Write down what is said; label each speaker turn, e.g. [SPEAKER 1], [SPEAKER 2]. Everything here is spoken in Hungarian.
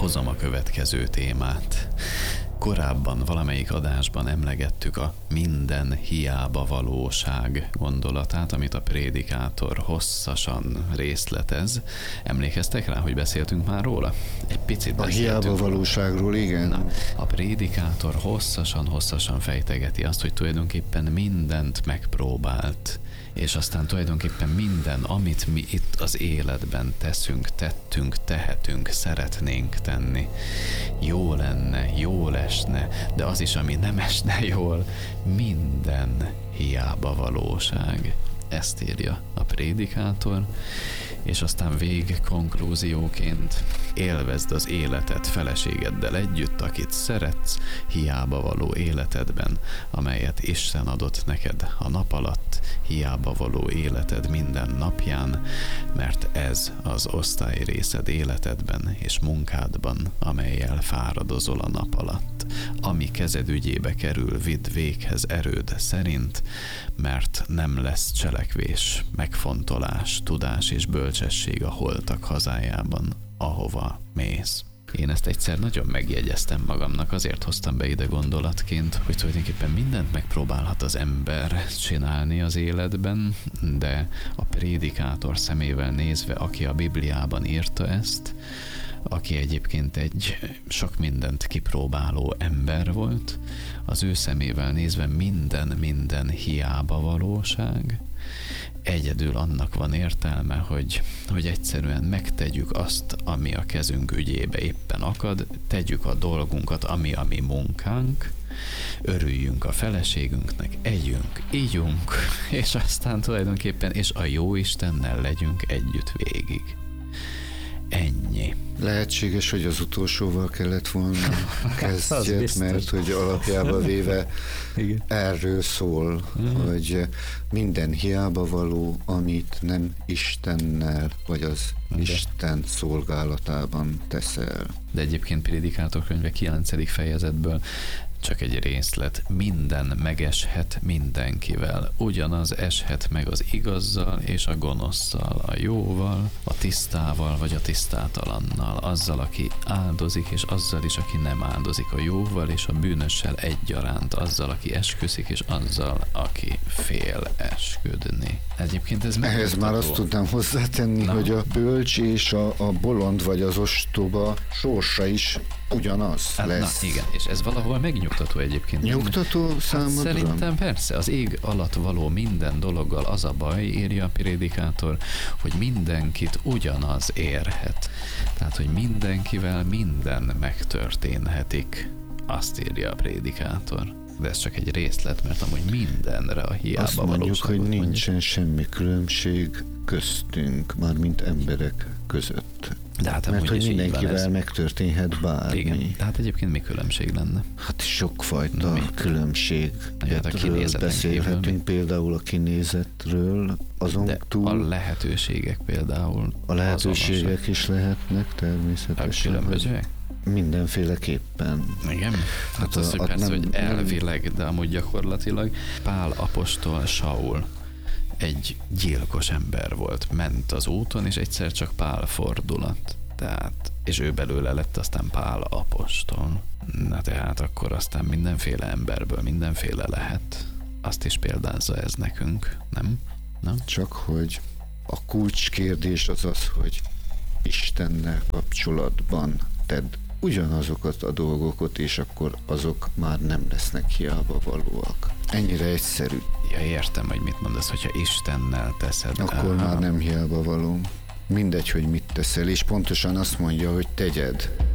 [SPEAKER 1] hozom a következő témát. Korábban valamelyik adásban emlegettük a minden hiába valóság gondolatát, amit a prédikátor hosszasan részletez. Emlékeztek rá, hogy beszéltünk már róla? Egy picit beszéltünk.
[SPEAKER 2] A hiába valóságról, igen.
[SPEAKER 1] Na, a prédikátor hosszasan fejtegeti azt, hogy tulajdonképpen mindent megpróbált, és aztán tulajdonképpen minden, amit mi itt az életben teszünk, tettünk, tehetünk, szeretnénk tenni, jó lenne, jól esne, de az is, ami nem esne jól, minden hiába valóság. Ezt írja a prédikátor, és aztán vég konklúzióként: élvezd az életet feleségeddel együtt, akit szeretsz, hiába való életedben, amelyet Isten adott neked a nap alatt, hiába való életed minden napján, mert ez az osztályrészed életedben és munkádban, amellyel fáradozol a nap alatt. Ami kezed ügyébe kerül, vidd véghez erőd szerint, mert nem lesz cselekvés, megfontolás, tudás és bölcsesség a holtak hazájában, ahova mész. Én ezt egyszer nagyon megjegyeztem magamnak, azért hoztam be ide gondolatként, hogy tulajdonképpen mindent megpróbálhat az ember csinálni az életben, de a prédikátor szemével nézve, aki a Bibliában írta ezt, aki egyébként egy sok mindent kipróbáló ember volt, az ő szemével nézve minden hiába valóság. Egyedül annak van értelme, hogy egyszerűen megtegyük azt, ami a kezünk ügyébe éppen akad, tegyük a dolgunkat, ami a mi munkánk, örüljünk a feleségünknek, együnk, ígyunk, és aztán tulajdonképpen és a jó Istennel legyünk együtt végig. Ennyi.
[SPEAKER 2] Lehetséges, hogy az utolsóval kellett volna kezdjed, mert hogy alapjában véve erről szól, hogy minden hiába való, amit nem Istennel, vagy az Isten szolgálatában teszel.
[SPEAKER 1] De egyébként Prédikátor könyve 9. fejezetből csak egy részlet: minden megeshet mindenkivel, ugyanaz eshet meg az igazzal és a gonoszszal, a jóval, a tisztával vagy a tisztátalannal, azzal, aki áldozik, és azzal is, aki nem áldozik, a jóval és a bűnössel egyaránt, azzal, aki esküszik, és azzal, aki fél esküdni. Egyébként ez megmutató.
[SPEAKER 2] Ehhez már azt tudnám hozzátenni, hogy a bölcs és a bolond vagy az ostoba sorsa is ugyanaz lesz.
[SPEAKER 1] Na igen, és ez valahol megnyugtató egyébként.
[SPEAKER 2] Nyugtató számodra?
[SPEAKER 1] Szerintem persze, az ég alatt való minden dologgal az a baj, írja a prédikátor, hogy mindenkit ugyanaz érhet. Tehát, hogy mindenkivel minden megtörténhetik. Azt írja a prédikátor. De ez csak egy részlet, mert amúgy mindenre a hiába
[SPEAKER 2] azt mondjuk,
[SPEAKER 1] valóságot
[SPEAKER 2] hogy nincsen semmi különbség köztünk, mármint emberek között.
[SPEAKER 1] De hát
[SPEAKER 2] mert hogy mindenkivel megtörténhet bármi.
[SPEAKER 1] Igen, tehát egyébként mi különbség lenne?
[SPEAKER 2] Hát sokfajta különbségről beszélhetünk, például a kinézetről, azon
[SPEAKER 1] de túl... a lehetőségek például.
[SPEAKER 2] A lehetőségek is lehetnek természetesen.
[SPEAKER 1] Különbözőek?
[SPEAKER 2] Mindenféleképpen.
[SPEAKER 1] Igen? Hát az, hogy persze, hogy elvileg, de amúgy gyakorlatilag Pál apostol Saul egy gyilkos ember volt, ment az úton, és egyszer csak Pál fordulat. Tehát, és ő belőle lett aztán Pál apostol. Na tehát akkor aztán mindenféle emberből mindenféle lehet. Azt is példázza ez nekünk, nem?
[SPEAKER 2] Csak hogy a kulcskérdés az az, hogy Istennel kapcsolatban tedd ugyanazokat a dolgokat, és akkor azok már nem lesznek hiába valóak. Ennyire egyszerű.
[SPEAKER 1] Ja, értem, hogy mit mondasz, hogyha Istennel teszed.
[SPEAKER 2] Akkor már nem hiába való. Mindegy, hogy mit teszel, és pontosan azt mondja, hogy tegyed.